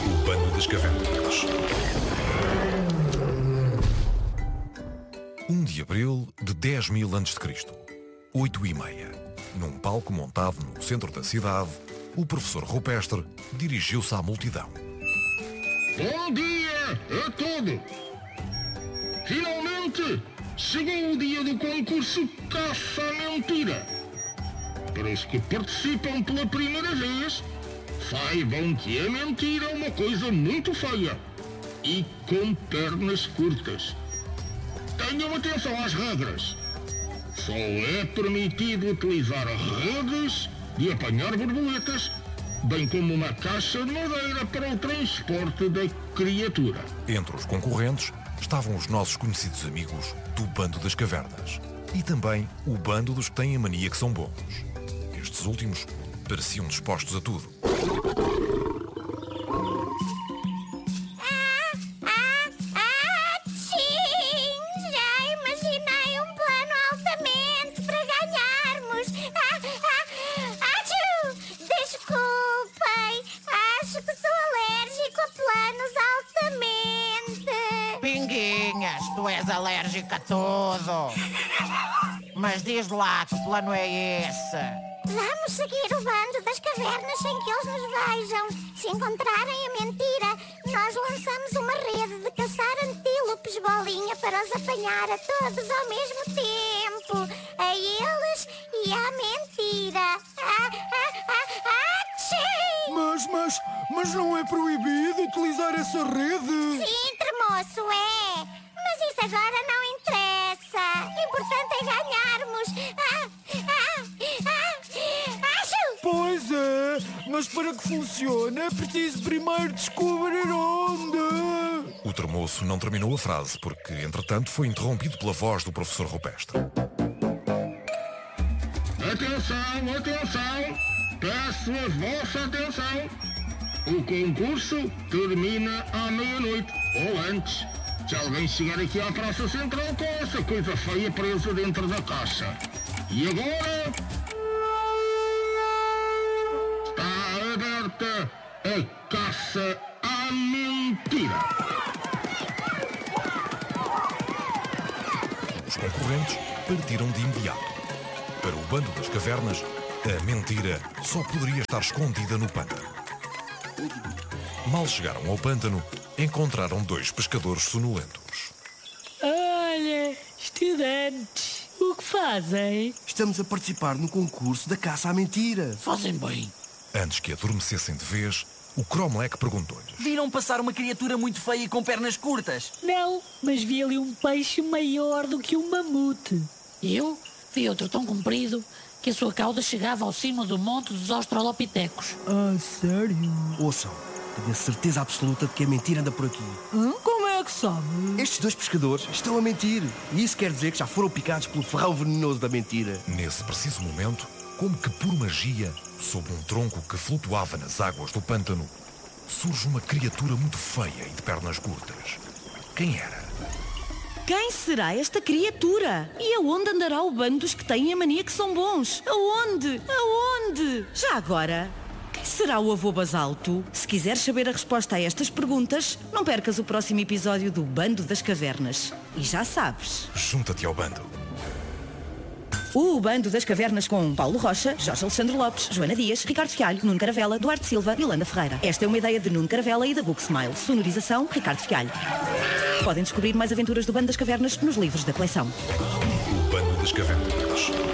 O Bando das Cavernas. 1 de abril de 10.000 a.C., 8h30. Num palco montado no centro da cidade, o professor Rupestre dirigiu-se à multidão. Bom dia a todos! Finalmente chegou o dia do concurso Caça à Mentira. Para os que participam pela primeira vez, saibam que a mentira é uma coisa muito feia e com pernas curtas. Tenham atenção às regras. Só é permitido utilizar redes de apanhar borboletas, bem como uma caixa de madeira para o transporte da criatura. Entre os concorrentes estavam os nossos conhecidos amigos do Bando das Cavernas e também o bando dos que têm a mania que são bons. Estes últimos pareciam dispostos a tudo. Já imaginei um plano altamente para ganharmos. Desculpem, acho que sou alérgico a planos altamente. Pinguinhas, tu és alérgica a tudo. Mas diz lá, que plano é esse? Vamos seguir o Bando das Cavernas sem que eles nos vejam. Se encontrarem a mentira, nós lançamos uma rede de caçar antílopes bolinha para os apanhar a todos ao mesmo tempo. A eles e à mentira. Mas não é proibido utilizar essa rede? Sim, tremoço, é. Mas isso agora não interessa. Importante é ganharmos. Pois é, mas para que funcione é preciso primeiro descobrir onde. O tremoço não terminou a frase porque, entretanto, foi interrompido pela voz do professor Rupestre. Atenção, atenção! Peço a vossa atenção! O concurso termina à meia-noite, ou antes. Se alguém chegar aqui à Praça Central com essa coisa feia presa dentro da caixa. E agora... está aberta a caça à mentira. Os concorrentes partiram de imediato. Para o Bando das Cavernas, a mentira só poderia estar escondida no pântano. Mal chegaram ao pântano, encontraram 2 pescadores sonolentos. Olha, estudantes, o que fazem? Estamos a participar no concurso da caça à mentira. Fazem bem. Antes que adormecessem de vez, o Cromlech perguntou-lhes. Viram passar uma criatura muito feia e com pernas curtas? Não, mas vi ali um peixe maior do que um mamute. Eu vi outro tão comprido que a sua cauda chegava ao cimo do monte dos australopitecos. Ah, sério? Ouçam, tenho a certeza absoluta de que a mentira anda por aqui. Como é que sabe? Estes 2 pescadores estão a mentir. E isso quer dizer que já foram picados pelo ferrão venenoso da mentira. Nesse preciso momento, como que por magia, sob um tronco que flutuava nas águas do pântano, surge uma criatura muito feia e de pernas curtas. Quem era? Quem será esta criatura? E aonde andará o bando dos que têm a mania que são bons? Aonde? Aonde? Já agora, quem será o avô Basalto? Se quiseres saber a resposta a estas perguntas, não percas o próximo episódio do Bando das Cavernas. E já sabes. Junta-te ao bando. O Bando das Cavernas com Paulo Rocha, Jorge Alexandre Lopes, Joana Dias, Ricardo Fialho, Nuno Caravela, Duarte Silva e Yolanda Ferreira. Esta é uma ideia de Nuno Caravela e da Book Smile. Sonorização, Ricardo Fialho. Podem descobrir mais aventuras do Bando das Cavernas nos livros da coleção. O Bando das Cavernas.